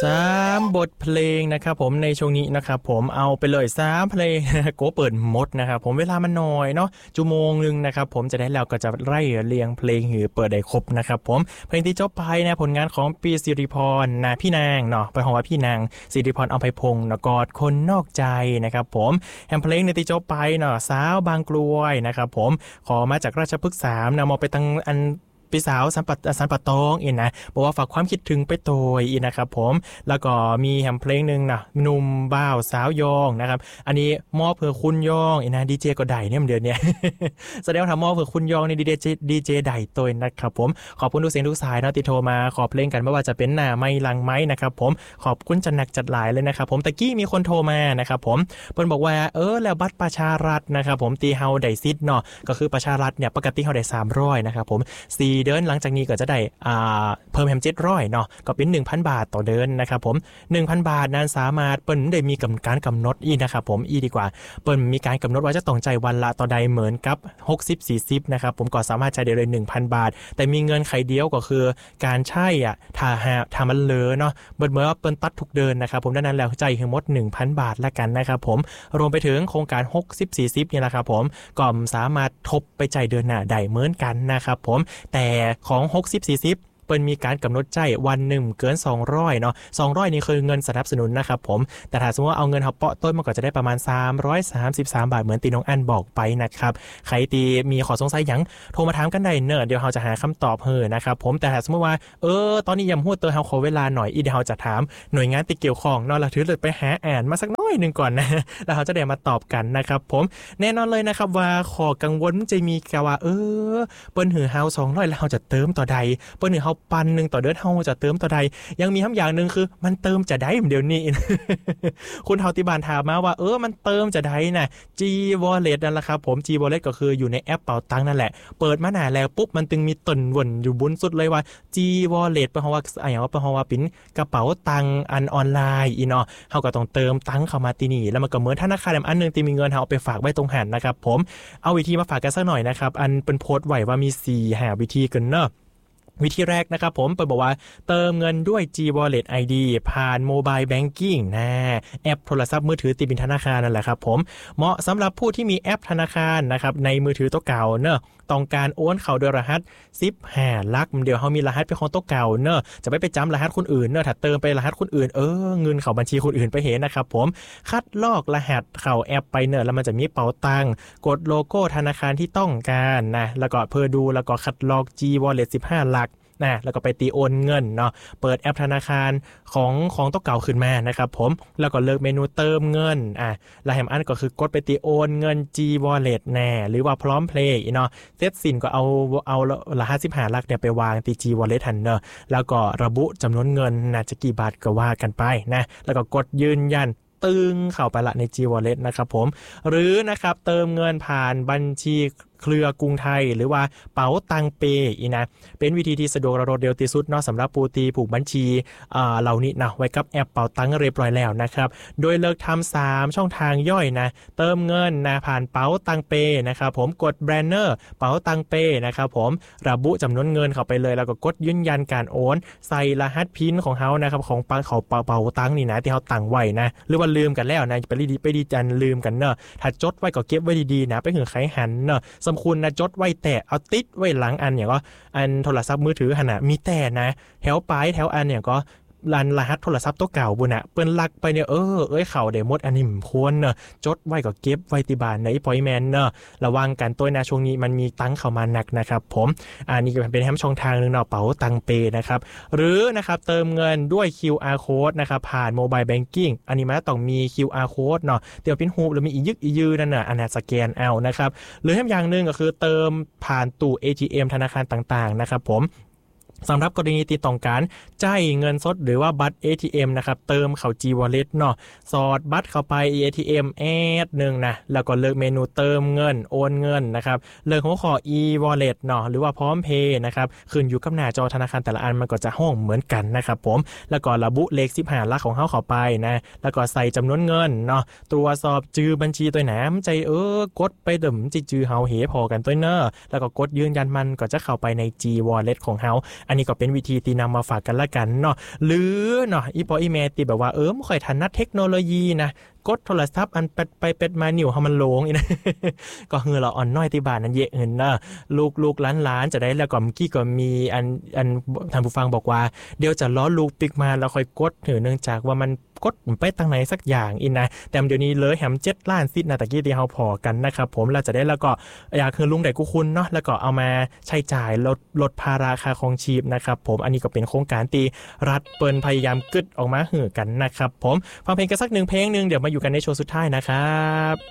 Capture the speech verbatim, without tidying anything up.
สามบทเพลงนะครับผมในช่วงนี้นะครับผมเอาไปเลยสามเพลงโกเปิดหมดนะครับผมเวลามันน้อยเนาะชั่วโมงนึงนะครับผมจะได้แล้วก็จะไล่เรียงเพลงหือเปิดได้ครบนะครับผมเพลงที่จบไปนะผลงานของปีสิริพรนะพี่นางเนาะไปของว่าพี่นางสิริพรอภัยพงศ์นะกอดคนนอกใจนะครับผมแฮมเพลงในที่จบไปเนาะสาวบางกลวยนะครับผมขอมาจากราชพฤกษ์สามนะมองไปทางอันพี่สาวสันปัดสันปัดตองอินนะบอกว่าฝากความคิดถึงไปโตยอินนะครับผมแล้วก็มีแฮมเพลงนึงนะหนุ่มบ่าวสาวยองนะครับอันนี้มอบเพื่อคุณยองอินนะดีเจก็ได้เนี่ยเดือนเนี้ย แสดงว่าทำมอบเพื่อคุณยองในดีเจดีเจได้โตยนะครับผมขอบคุณทุกเสียงทุกสายนะติโทรมาขอเพลงกันไม่ว่าจะเป็นหน้าไม้ลังไม้นะครับผมขอบคุณจัดหนักจัดหลายเลยนะครับผมตะกี้มีคนโทรมานะครับผมเพิ่นบอกว่าเออแล้วบัตรประชารัฐนะครับผมตีเฮาได้ซิดเนาะก็คือประชารัฐเนี่ยปกติเฮาได้สามร้อยนะครับผมสี่เดือนหลังจากนี้ก็จะได้อ่าเพิ่มแฮมเจ็ดร้อยเนาะก็เป็น หนึ่งพัน บาทต่อเดือนนะครับผม หนึ่งพัน บาทนั้นสามารถเปิ้นได้มีกำหนดการกำหนดอีนะครับผมอีดีกว่าเปิ้นมีการกำหนดว่าจะต้องจ่ายวันละต่อใดเหมือนกับหกสิบ สี่สิบนะครับผมก็สามารถจ่ายได้เลย หนึ่งพัน บาทแต่มีเงินไขเดียวก็คือการใช้อ่ะถ้าหาถ้ามันเหลือเนาะเบิดเมื่อเปิ้นตัดทุกเดือนนะครับผมดังนั้นแล้วจ่ายทั้งหมด หนึ่งพัน บาทละกันนะครับผมรวมไปถึงโครงการหกสิบ สี่สิบเนี่ยนะครับผมก็สามารถทบไปจ่ายเดือนหน้าได้เหมือนกันนะครับผมแต่ของหกสิบ สี่สิบเปิ้นมีการกำหนดจ่ายวันหนึ่งเกินสองร้อยเนาะสองร้อยนี่คือเงินสนับสนุนนะครับผมแต่ถ้าสมมติว่าเอาเงินเฮาเปาะต้นมันก็จะได้ประมาณสามร้อยสามสิบสามบาทเหมือนตีน้องอันบอกไปนะครับใครตีมีขอสงสัยหยังโทรมาถามกันได้เนอะเดี๋ยวเฮาจะหาคำตอบให้นะครับผมแต่ถ้าสมมติว่าเออตอนนี้ยำหัวเตอเฮาขอเวลาหน่อยอีเดี๋ยวเฮาจะถามหน่วยงานที่เกี่ยวข้องเนาะแล้วถือเลยไปหาอ่านมาสักน้อยนึงก่อนนะแล้วเฮาจะได้มาตอบกันนะครับผมแน่นอนเลยนะครับว่าขอกังวลจะมีกะว่าเออเปิ้นหือเฮาสองร้อยแล้วเฮาจะเติมต่อใดเปิ้นหือเฮาปันนึงต่อเดือนเฮาจะเติมต่อใดยังมีคำอย่างนึงคือมันเติมจะได้เดี๋ยวนี้ คุณเฮาติบานถามมาว่าเออมันเติมจะได้น่ะ G Wallet นั่นแหละครับผม G Wallet ก็คืออยู่ในแอปเป๋าตังนั่นแหละเปิดมาหน้าแล้วปุ๊บมันตึงมีต้นวนอยู่บนสุดเลยว่า G Wallet แปลว่าอะไรอย่างว่าแปลว่าเป็นกระเป๋าตังอันออนไลน์อีเนาะเฮาก็ต้องเติมตังเข้ามาที่นี่แล้วมันก็เหมือนธนาคารอันนึงที่มีเงินเฮาเอาไปฝากไว้ตรงหันนะครับผมเอาวิธีมาฝากกันสักหน่อยนะครับอันเป็นโพสต์ไว้ว่ามีสี่หาวิธีกันเนาะวิธีแรกนะครับผมเปิดบอกว่าเติมเงินด้วย G Wallet ไอ ดี ผ่าน Mobile Banking นะแอปโทรศัพท์มือถือที่เป็นธนาคารนั่นแหละครับผมเหมาะสำหรับผู้ที่มีแอปธนาคารนะครับในมือถือตัวเก่าเนอะต้องการโอนเข้าด้วยรหัสสิบห้าหลักเดี๋ยวเฮามีรหัสเป็นของตัวเก่าเนอะจะไม่ไปจำรหัสคนอื่นเนอะถ้าเติมไปรหัสคนอื่นเออเงินเข้าบัญชีคนอื่นไปเห็นนะครับผมคัดลอกรหัสเข้าแอปไปเนอะแล้วมันจะมีเป๋าตังกดโลโก้ธนาคารที่ต้องการนะแล้วก็เพื่อดูแล้วก็คัดลอก G Wallet สิบห้าหลักนะแล้วก็ไปตีโอนเงินเนาะเปิดแอปธนาคารของของตัวเก่าขึ้นมานะครับผมแล้วก็เลือกเมนูเติมเงินอ่ะแล้วแฮมอันก็คือกดไปตีโอนเงิน G Wallet แน่หรือว่าพร้อมเพลย์เนาะเซตสินก็เอาเอารหัสสิบห้าหลักเนี่ยไปวางตี G Wallet ทันเนาะแล้วก็ระบุจำนวนเงินน่าจะกี่บาทก็ว่ากันไปนะแล้วก็กดยืนยันตึงเข้าไปละใน G Wallet นะครับผมหรือนะครับเติมเงินผ่านบัญชีเครือกรุงไทยหรือว่าเป๋าตังเปอีนะเป็นวิธีที่สะดวกและรวดเร็วที่สุดเนาะสำหรับผู้ที่ผูกบัญชีอ่าเหล่านี้นะไว้กับแอปเป๋าตังเรียบร้อยแล้วนะครับโดยเลิกทำสามช่องทางย่อยนะเติมเงินนะผ่านเป๋าตังเปนะครับผมกดแบรนเนอร์เป๋าตังเปนะครับผมระบุจำนวนเงินเข้าไปเลยแล้วก็กดยืนยันการโอนใส่รหัสพินของเฮานะครับของปังเขาเป๋าตังนี่นะที่เฮาตั้งไว้นะหรือว่าลืมกันแล้วนะไปดีไปดีจันลืมกันเนาะถ้าจดไว้ก็เก็บไว้ดีๆนะไปหือไขหันเนาะสำคุณนะจดไว้แต่เอาติดไว้หลังอันอย่างก็อันโทรศัพท์มือถือขนาดมีแต่นะแถวปลายแถวอันเนี่ยก็รันรหัสโทรศัพท์ตัวเก่าบุญน่ะเปิ้นลักไปเนี่ยเออเอ้ยเข่าได้หมดอันนี้ควรเนอะจดไว้ก็เก็บไว้ที่บ้านในพอยแมนเนอะระวังกันตัวนะช่วงนี้มันมีตังเข้ามาหนักนะครับผมอันนี้ก็เป็นแฮมช่องทางนึงเนาะเป๋าตังเปนะครับหรือนะครับเติมเงินด้วย คิว อาร์ Code นะครับผ่าน Mobile Banking อันนี้มันต้องมี คิว อาร์ Code เนาะเดี๋ยวเป็นฮูปหรือมีอียึกอียือนั่นน่ะอันน่ะสแกนเอานะครับหรือแฮมอย่างนึงก็คือเติมผ่านตู้ เอ ที เอ็ม ธนาคารต่างๆนะครับผมสำหรับกรณีที่ต้องการจ่ายเงินสดหรือว่าบัตร เอ ที เอ็ม นะครับเติมเข้า G Wallet เนาะสอดบัตรเข้าไป เอ ที เอ็ม แอดหนึ่งนะแล้วก็เลือกเมนูเติมเงินโอนเงินนะครับเลือกหัวข้อ e wallet เนาะหรือว่าพร้อมเพย์นะครับขึ้นอยู่กับหน้าจอธนาคารแต่ละอันมันก็จะห้องเหมือนกันนะครับผมแล้วก็ระบุเลขสิบห้าหลักของเฮาเข้าไปนะแล้วก็ใส่จำนวนเงินเนาะตรวจสอบชื่อบัญชีตัวไหนใจเออกดไปเดิ่มจิจือเฮาเหพอกันตัวเนอะแล้วก็กดยืนยันมันก็จะเข้าไปใน G Wallet ของเฮาอันนี้ก็เป็นวิธีที่นำมาฝากกันละกันเนาะหรือเนาะอีปออีเมตีแบบว่าเออไม่ค่อยทันนัดเทคโนโลยีนะกดโทรศัพท์อันเป็ดไปเป็ดมานิ่วให้มันโลงอีนะ ก็เฮือเราอ่อนน้อยที่บ้านนั้นเยอะเหินนะลูกลูกล้านๆจะได้แล้วก็เมื่อกี้ก็มีอันอันท่านผู้ฟังบอกว่าเดี๋ยวจะล้อลูกปิกมาแล้วค่อยกดเนื่องจากว่ามันกดไปทางไหนสักอย่างอินนะแต่เดี๋ยวนี้เลยแหมเจ็ดล้านซิดนะตะกี้ที่เฮาพอกันนะครับผมเราจะได้แล้วก็อยากคือลุงได้กูคุณเนาะแล้วก็เอามาใช้จ่ายลดลดภาระค่าครองชีพนะครับผมอันนี้ก็เป็นโครงการที่รัฐเปิ้นพยายามกึดออกมาหือกันนะครับผมฟังเพลงกันสักหนึ่งเพลงนึงเดี๋ยวมาอยู่กันในโชว์สุดท้ายนะครับ